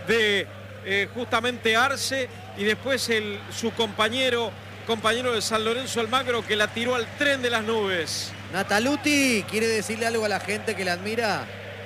de justamente Arce, y después su compañero de San Lorenzo Almagro, que la tiró al tren de las nubes. Nataluti, ¿quiere decirle algo a la gente que la admira?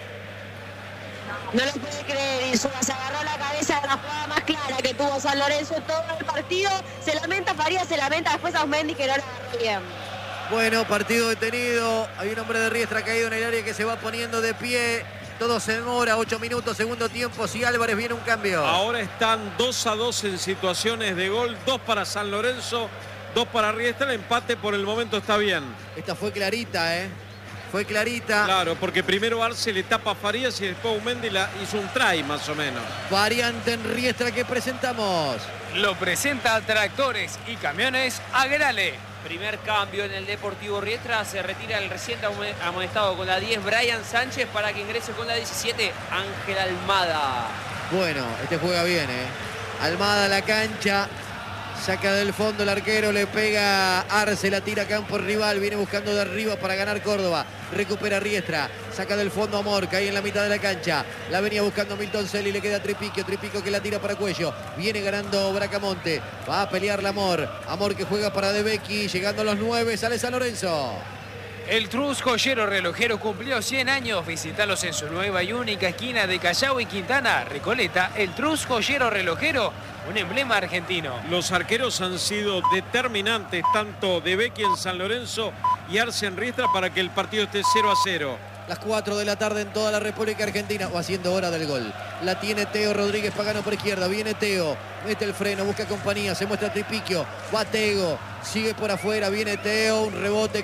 No lo puede creer, Insúa se agarró la cabeza de la jugada más clara que tuvo San Lorenzo en todo el partido. Se lamenta Farías, se lamenta después a Osmendi, que no la agarró bien. Bueno, partido detenido. Hay un hombre de Riestra caído en el área que se va poniendo de pie. Todo se demora, 8 minutos, segundo tiempo. Si Álvarez viene un cambio. Ahora están 2-2 en situaciones de gol. 2 para San Lorenzo, 2 para Riestra. El empate por el momento está bien. Esta fue clarita, Fue clarita. Claro, porque primero Arce le tapa a Farías y después Osmendi hizo un try más o menos. Variante en Riestra que presentamos. Lo presenta Tractores y Camiones Agrale. Primer cambio en el Deportivo Riestra. Se retira el recién amonestado con la 10, Brian Sánchez, para que ingrese con la 17, Ángel Almada. Bueno, este juega bien, Almada a la cancha. Saca del fondo el arquero, le pega Arce, la tira a campo rival, viene buscando de arriba para ganar Córdoba. Recupera Riestra, saca del fondo Amor, cae en la mitad de la cancha. La venía buscando Milton Celi, le queda Tripiquio que la tira para Cuello. Viene ganando Bracamonte, va a pelear la Amor que juega para De Becchi, llegando a los 9, sale San Lorenzo. El Trus Joyero Relojero cumplió 100 años. Visitalos en su nueva y única esquina de Callao y Quintana, Recoleta. El Trus Joyero Relojero, un emblema argentino. Los arqueros han sido determinantes, tanto De Becchi en San Lorenzo y Arce en Riestra, para que el partido esté 0-0. Las 4 de la tarde en toda la República Argentina, o haciendo hora del gol. La tiene Teo Rodríguez Pagano por izquierda, viene Teo, mete el freno, busca compañía, se muestra Tripiquio, va Tego, sigue por afuera, viene Teo, un rebote,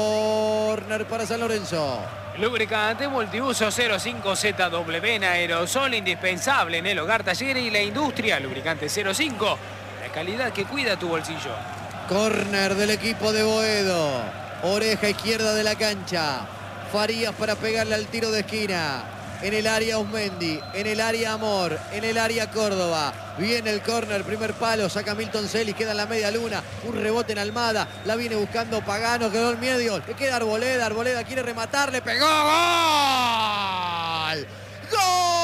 córner para San Lorenzo. Lubricante Multiuso 05ZW en aerosol, indispensable en el hogar, taller y la industria. Lubricante 05, la calidad que cuida tu bolsillo. Córner del equipo de Boedo, oreja izquierda de la cancha. Farías para pegarle al tiro de esquina. En el área Osmendi, en el área Amor, en el área Córdoba. Viene el córner, primer palo, saca Milton Celis, queda en la media luna. Un rebote en Almada, la viene buscando Pagano, quedó en medio. Le queda Arboleda, Arboleda quiere rematar, le pegó. ¡Gol! ¡Gol!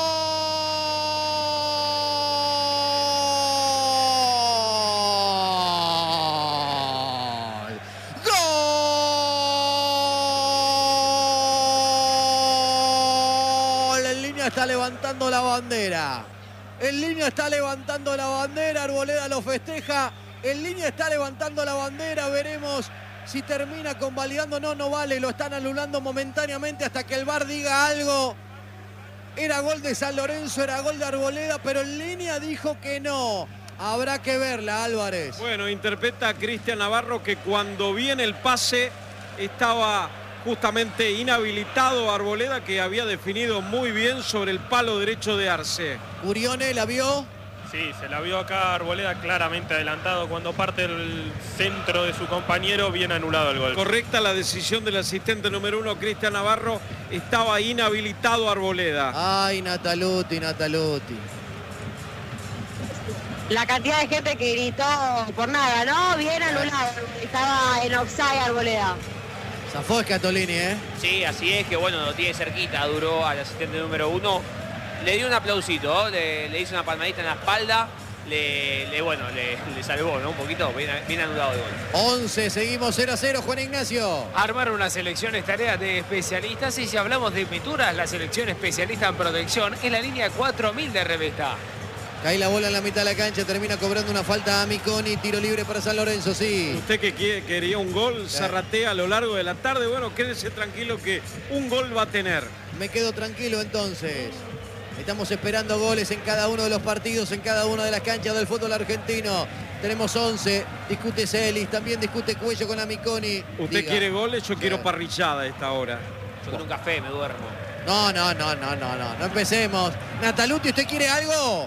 Está levantando la bandera. En línea está levantando la bandera. Arboleda lo festeja. En línea está levantando la bandera. Veremos si termina convalidando. No vale. Lo están anulando momentáneamente hasta que el VAR diga algo. Era gol de San Lorenzo, era gol de Arboleda, pero en línea dijo que no. Habrá que verla, Álvarez. Bueno, interpreta a Cristian Navarro que cuando viene el pase estaba justamente inhabilitado Arboleda, que había definido muy bien sobre el palo derecho de Arce. Urione, ¿la vio? Sí, se la vio acá Arboleda claramente adelantado. Cuando parte el centro de su compañero, bien anulado el gol. Correcta la decisión del asistente número 1, Cristian Navarro. Estaba inhabilitado Arboleda. Ay, Nataluti. La cantidad de gente que gritó por nada, ¿no? Bien anulado. Estaba en offside Arboleda. Zafó Scatolini, Sí, así es, que bueno, lo tiene cerquita, duró al asistente número 1. Le dio un aplausito, le hizo una palmadita en la espalda, le salvó, ¿no? Un poquito, bien anulado el gol. 11, seguimos 0-0, Juan Ignacio. Armar una selección es tarea de especialistas, y si hablamos de pinturas, la selección especialista en protección es la línea 4000 de Revesta. Cae la bola en la mitad de la cancha, termina cobrando una falta a Miconi, tiro libre para San Lorenzo, sí. Usted que quería un gol, zarratea a lo largo de la tarde, bueno, quédese tranquilo que un gol va a tener. Me quedo tranquilo entonces. Estamos esperando goles en cada uno de los partidos, en cada una de las canchas del fútbol argentino. Tenemos 11, discute Celis, también discute Cuello con Amiconi. ¿Usted quiere goles? Yo quiero parrillada a esta hora. Yo con un café me duermo. No empecemos. Nataluti, ¿usted quiere algo?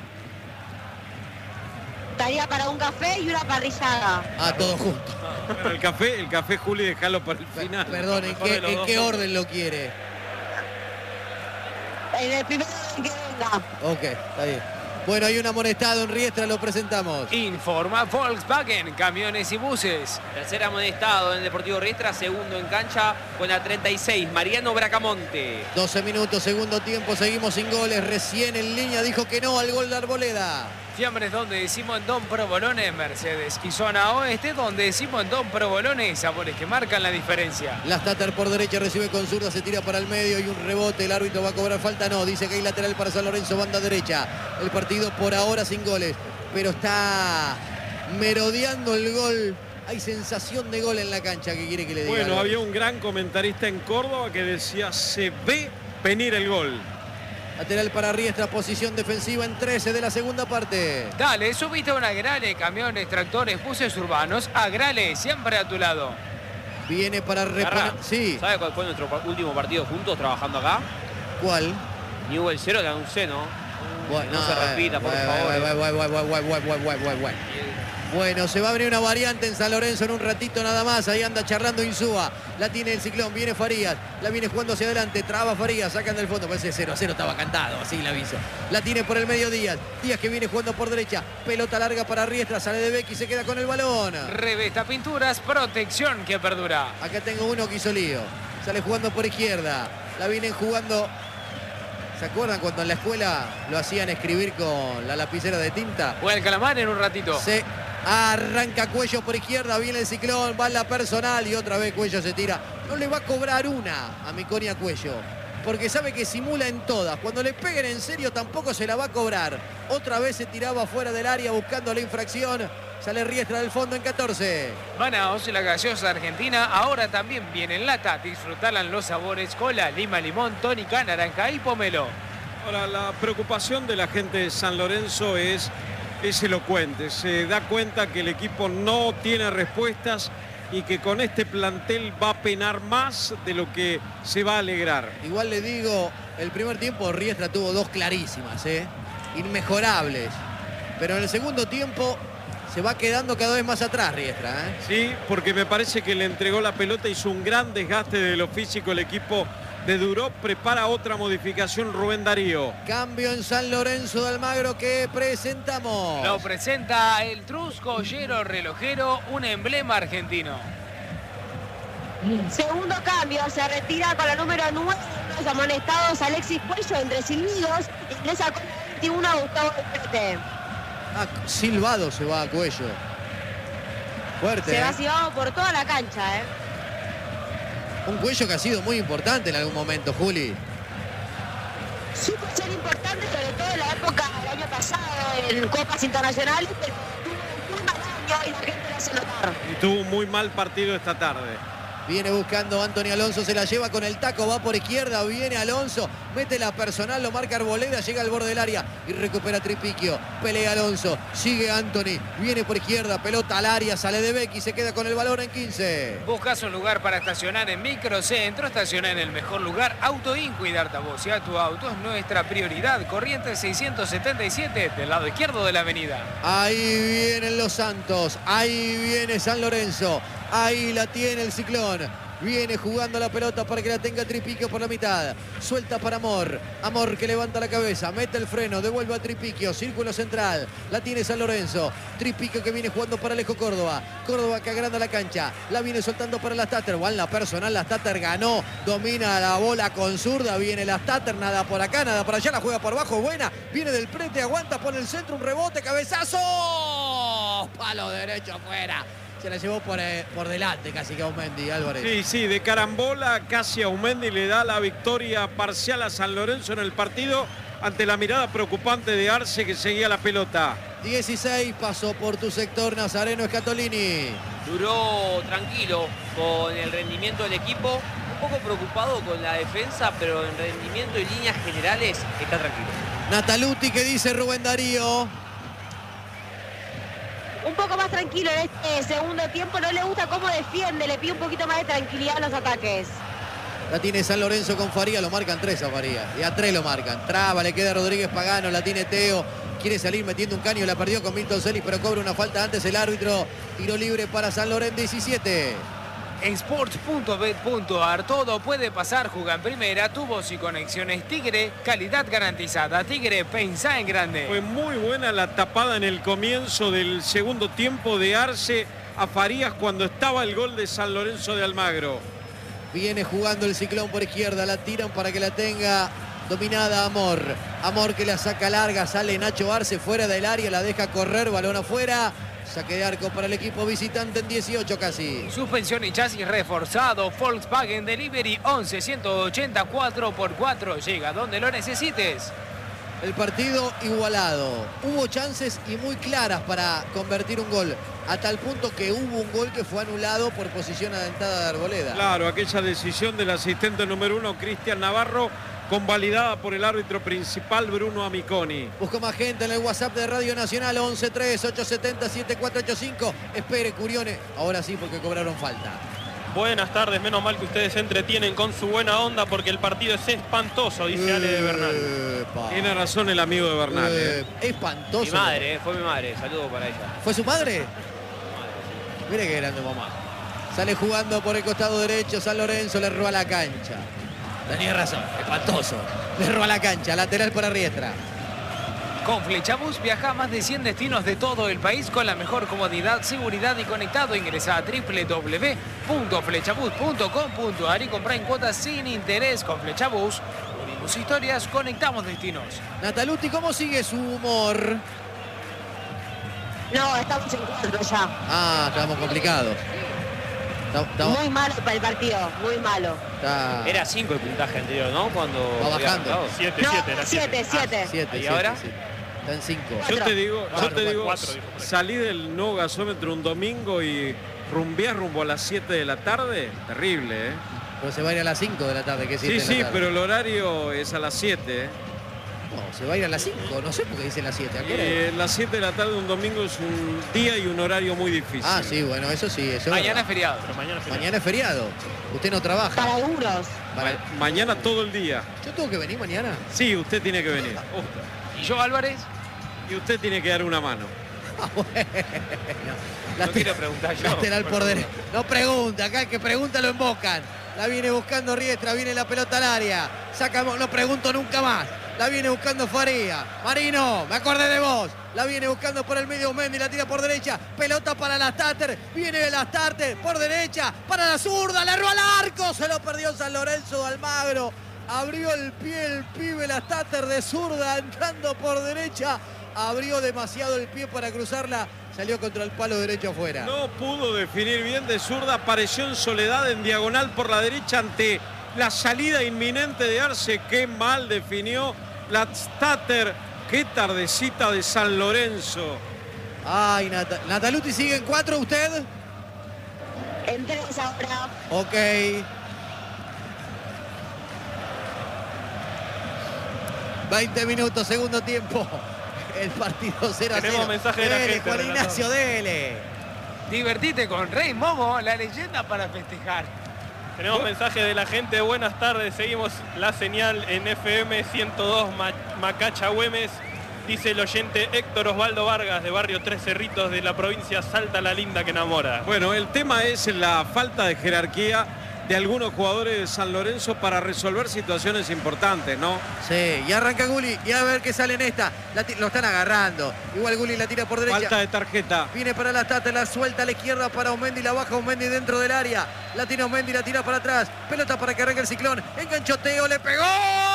Estaría para un café y una parrillada. Todo junto. Bueno, el café, Juli, déjalo para el final. Perdón, ¿en qué orden lo quiere? En el primer orden que venga. Ok, está bien. Bueno, hay un amonestado en Riestra, lo presentamos. Informa Volkswagen, camiones y buses. Tercer amonestado en el Deportivo Riestra, segundo en cancha con la 36, Mariano Bracamonte. 12 minutos, segundo tiempo, seguimos sin goles. Recién en línea dijo que no al gol de Arboleda. Fiambres donde decimos en Don Provolone, Mercedes. Y zona oeste donde decimos en Don Provolone, sabores que marcan la diferencia. La Stater por derecha recibe con zurda, se tira para el medio y un rebote. El árbitro va a cobrar falta, no. Dice que hay lateral para San Lorenzo, banda derecha. El partido por ahora sin goles, pero está merodeando el gol. Hay sensación de gol en la cancha. ¿Qué quiere que le diga? Bueno, había un gran comentarista en Córdoba que decía, se ve venir el gol. Lateral para Riestra, posición defensiva en 13 de la segunda parte. Dale, subiste a una Agrale, camiones, tractores, buses urbanos. Agrale, siempre a tu lado. Viene para reponer. Garra, Sí. ¿sabe cuál fue nuestro último partido juntos trabajando acá? ¿Cuál? Newell 0, le anuncié, ¿no? Bueno, No se repita, por favor. Bueno, se va a venir una variante en San Lorenzo en un ratito nada más. Ahí anda charlando Insúa. La tiene el Ciclón, viene Farías. La viene jugando hacia adelante. Traba Farías, sacan del fondo. Parece 0-0, estaba cantado, así le aviso. La tiene por el medio Díaz. Díaz que viene jugando por derecha. Pelota larga para Riestra. Sale de Becky y se queda con el balón. Revesta Pinturas, protección que perdura. Acá tengo uno que hizo lío. Sale jugando por izquierda. La vienen jugando. ¿Se acuerdan cuando en la escuela lo hacían escribir con la lapicera de tinta? Juega el Calamar en un ratito. Se arranca Cuello por izquierda, viene el Ciclón, va en la personal y otra vez Cuello se tira. No le va a cobrar una a Miconia Cuello, porque sabe que simula en todas. Cuando le peguen en serio tampoco se la va a cobrar. Otra vez se tiraba fuera del área buscando la infracción. Sale Riestra del fondo en 14. Manaos, la gaseosa argentina, ahora también viene en lata. Disfrutarán los sabores cola, lima, limón, tónica, naranja y pomelo. Ahora, la preocupación de la gente de San Lorenzo es elocuente. Se da cuenta que el equipo no tiene respuestas y que con este plantel va a penar más de lo que se va a alegrar. Igual le digo, el primer tiempo Riestra tuvo dos clarísimas, inmejorables. Pero en el segundo tiempo se va quedando cada vez más atrás Riestra. Sí, porque me parece que le entregó la pelota, hizo un gran desgaste de lo físico el equipo de Duró. Prepara otra modificación Rubén Darío. Cambio en San Lorenzo de Almagro que presentamos. Lo presenta el Trusco Joyero Relojero, un emblema argentino. Segundo cambio, se retira con la número 9, los amonestados Alexis Cuello entre silbidos, ingresa con la 21 Gustavo Pete. Silbado se va a Cuello. Fuerte. Se va silbado por toda la cancha, Un Cuello que ha sido muy importante en algún momento, Juli. Supo ser importante, sobre todo en la época del año pasado, en Copas Internacionales, pero tuvo un mal año y la gente lo hace notar. Y tuvo un muy mal partido esta tarde. Viene buscando Anthony Alonso, se la lleva con el taco, va por izquierda, viene Alonso, mete la personal, lo marca Arboleda, llega al borde del área y recupera Tripiquio. Pelea Alonso, sigue Anthony, viene por izquierda, pelota al área, sale de Becky, se queda con el balón en 15. Buscas un lugar para estacionar en Microcentro, estaciona en el mejor lugar, Autoinco y darte a vos y a tu auto es nuestra prioridad. Corrientes 677 del lado izquierdo de la avenida. Ahí vienen los Santos, ahí viene San Lorenzo. Ahí la tiene el Ciclón. Viene jugando la pelota para que la tenga Tripiquio por la mitad. Suelta para Amor. Amor que levanta la cabeza. Mete el freno. Devuelve a Tripiquio. Círculo central. La tiene San Lorenzo. Tripiquio que viene jugando para Alejo Córdoba. Córdoba que agranda la cancha. La viene soltando para la Stater. Va en la personal. La Stater ganó. Domina la bola con zurda. Viene la Stater. Nada por acá, nada por allá. La juega por abajo. Buena. Viene del prete. Aguanta por el centro. Un rebote. Cabezazo. Palo derecho afuera. Se la llevó por delante casi que Aumendi, Álvarez. Sí, de carambola casi Aumendi le da la victoria parcial a San Lorenzo en el partido ante la mirada preocupante de Arce que seguía la pelota. 16 pasó por tu sector Nazareno Scatolini. Duró tranquilo con el rendimiento del equipo, un poco preocupado con la defensa, pero en rendimiento y líneas generales está tranquilo. Nataluti que dice Rubén Darío. Un poco más tranquilo en este segundo tiempo, no le gusta cómo defiende, le pide un poquito más de tranquilidad en los ataques. La tiene San Lorenzo con Faría, lo marcan 3 a Faría. Y a 3 lo marcan. Traba, le queda Rodríguez Pagano, la tiene Teo. Quiere salir metiendo un caño, la perdió con Milton Celis, pero cobra una falta antes el árbitro. Tiro libre para San Lorenzo 17. Sports.bet.ar. Todo puede pasar, juega en primera, tubos y conexiones Tigre, calidad garantizada. Tigre, pensá en grande. Fue muy buena la tapada en el comienzo del segundo tiempo de Arce a Farías cuando estaba el gol de San Lorenzo de Almagro. Viene jugando el Ciclón por izquierda, la tiran para que la tenga dominada Amor. Amor que la saca larga, sale Nacho Arce fuera del área, la deja correr, balón afuera. Saque de arco para el equipo visitante en 18 casi. Suspensión y chasis reforzado. Volkswagen Delivery 11 180 4x4. Llega donde lo necesites. El partido igualado. Hubo chances y muy claras para convertir un gol. A tal punto que hubo un gol que fue anulado por posición adelantada de Arboleda. Claro, aquella decisión del asistente número 1, Cristian Navarro, convalidada por el árbitro principal, Bruno Amiconi. Busco más gente en el WhatsApp de Radio Nacional, 11-3-870-7485. Espere, Curione. Ahora sí, porque cobraron falta. Buenas tardes, menos mal que ustedes se entretienen con su buena onda porque el partido es espantoso, dice Ale de Bernal. Tiene razón el amigo de Bernal. Espantoso. Mi madre, fue mi madre. Saludo para ella. ¿Fue su madre? Mire qué grande mamá. Sale jugando por el costado derecho San Lorenzo, le roba la cancha. Tenía razón, espantoso. Le roba la cancha, lateral para Riestra. Con Flechabús viaja a más de 100 destinos de todo el país con la mejor comodidad, seguridad y conectado. Ingresa a www.flechabús.com.ar y compra en cuotas sin interés. Con Flechabús, unimos historias, conectamos destinos. Nataluti, ¿cómo sigue su humor? No, estamos en 4 ya. Ah, estamos complicados. Muy malo para el partido, muy malo. Era 5 el puntaje anterior, ¿no? Cuando va bajando. 7, No, 7, era 7. 7. ¿Y ahora? Está en 5. Yo te digo, Cuatro, dijo. salí del nuevo gasómetro un domingo y rumbeé rumbo a las 7 de la tarde. Terrible, ¿eh? Pero se va a ir a las 5 de la tarde. Que Sí, pero el horario es a las 7, ¿eh? No, se va a ir a las 5. No sé por qué dice las 7. ¿A qué hora es? Las 7 de la tarde un domingo es un día y un horario muy difícil. Ah, sí, bueno, eso sí. Eso Mañana es feriado. Pero mañana es Mañana es feriado. Usted no trabaja. Para algunos. Mañana todo el día. ¿Yo tengo que venir mañana? Sí, usted tiene que venir. ¿Y yo, Álvarez? Y usted tiene que dar una mano. Ah, bueno. No quiero preguntar yo. Lateral por derecha. No pregunta, acá el que pregunta lo embocan. La viene buscando Riestra, viene la pelota al área. Sacamos, no pregunto nunca más. La viene buscando Faría. Marino, me acordé de vos. La viene buscando por el medio Mendy, la tira por derecha. Pelota para la Starter. Viene la Starter por derecha. Para la zurda, le erró al arco. Se lo perdió San Lorenzo de Almagro. Abrió el pie el pibe, la Starter de zurda entrando por derecha. Abrió demasiado el pie para cruzarla. Salió contra el palo derecho afuera. No pudo definir bien de zurda. Apareció en soledad en diagonal por la derecha ante la salida inminente de Arce. Qué mal definió la Stater. Qué tardecita de San Lorenzo. Ay, Nataluti sigue en 4, ¿usted? En 3 ahora. Ok. 20 minutos, segundo tiempo. El partido 0-0. Tenemos mensaje de la gente, Juan Ignacio, dele. Divertite con Rey Momo, la leyenda para festejar. Tenemos mensaje de la gente. Buenas tardes. Seguimos la señal en FM 102 Macacha Güemes. Dice el oyente Héctor Osvaldo Vargas de Barrio Tres Cerritos de la provincia Salta la Linda que enamora. Bueno, el tema es la falta de jerarquía de algunos jugadores de San Lorenzo para resolver situaciones importantes, ¿no? Sí, y arranca Gulli, y a ver qué sale en esta. Lo están agarrando. Igual Gulli la tira por derecha. Falta de tarjeta. Viene para la Tata, la suelta a la izquierda para Omendi, la baja Omendi dentro del área. La tiene Omendi, la tira para atrás. Pelota para que arranque el Ciclón. Enganchoteo, le pegó.